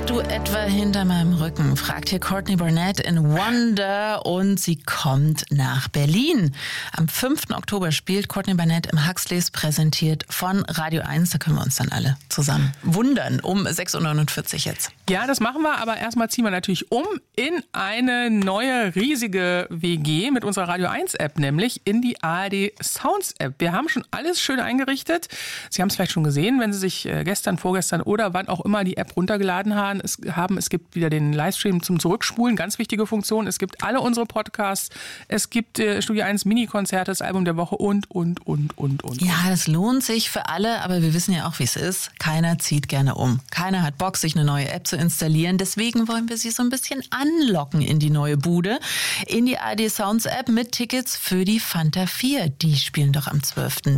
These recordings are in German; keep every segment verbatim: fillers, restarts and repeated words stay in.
du etwa hinter meinem Rücken? Fragt hier Courtney Barnett in Wonder und sie kommt nach Berlin. Am fünften Oktober spielt Courtney Barnett im Huxleys, präsentiert von Radio eins. Da können wir uns dann alle zusammen wundern. Um sechs Uhr neunundvierzig jetzt. Ja, das machen wir, aber erstmal ziehen wir natürlich um in eine neue riesige W G mit unserer Radio eins App, nämlich in die A R D Sounds App. Wir haben schon alles schön eingerichtet. Sie haben es vielleicht schon gesehen, wenn Sie sich gestern, vorgestern oder wann auch immer die App runtergeladen haben. Es, haben. es gibt wieder den Livestream zum Zurückspulen, ganz wichtige Funktion. Es gibt alle unsere Podcasts. Es gibt äh, Studio eins Mini-Konzerte, das Album der Woche und, und, und, und, und. Ja, das lohnt sich für alle, aber wir wissen ja auch, wie es ist. Keiner zieht gerne um. Keiner hat Bock, sich eine neue App zu installieren. Deswegen wollen wir Sie so ein bisschen anlocken in die neue Bude, in die A R D Sounds App mit Tickets für die Fanta vier. Die spielen doch am zwölften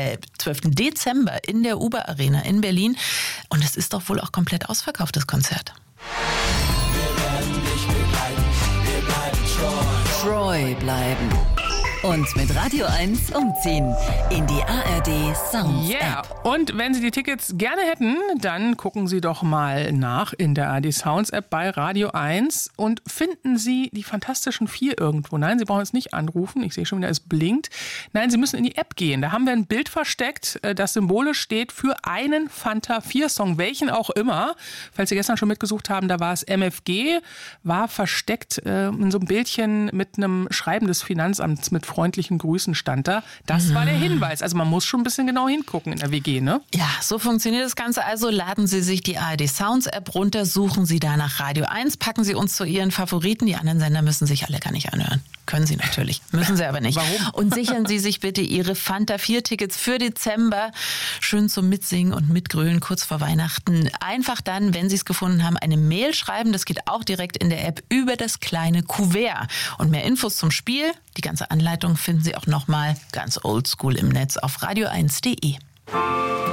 Dezember in der Uber Arena in Berlin. Und es ist doch wohl auch komplett ausverkauft, das Konzert. Wir werden dich begleiten, wir bleiben treu. Treu bleiben. Und mit Radio eins umziehen in die A R D Sounds Yeah. App. Und wenn Sie die Tickets gerne hätten, dann gucken Sie doch mal nach in der A R D Sounds App bei Radio eins und finden Sie die Fantastischen Vier irgendwo. Nein, Sie brauchen jetzt nicht anrufen. Ich sehe schon wieder, es blinkt. Nein, Sie müssen in die App gehen. Da haben wir ein Bild versteckt, das symbolisch steht für einen Fanta vier Song, welchen auch immer. Falls Sie gestern schon mitgesucht haben, da war es M F G, war versteckt äh, in so einem Bildchen mit einem Schreiben des Finanzamts mit freundlichen Grüßen stand da. Das war der Hinweis. Also man muss schon ein bisschen genau hingucken in der W G, ne? Ja, so funktioniert das Ganze. Also laden Sie sich die A R D Sounds App runter, suchen Sie da nach Radio eins, packen Sie uns zu Ihren Favoriten. Die anderen Sender müssen sich alle gar nicht anhören. Können Sie natürlich, müssen Sie aber nicht. Warum? Und sichern Sie sich bitte Ihre Fanta vier Tickets für Dezember. Schön zum Mitsingen und Mitgrölen kurz vor Weihnachten. Einfach dann, wenn Sie es gefunden haben, eine Mail schreiben. Das geht auch direkt in der App über das kleine Kuvert. Und mehr Infos zum Spiel, die ganze Anleitung finden Sie auch nochmal ganz oldschool im Netz auf radio eins punkt de.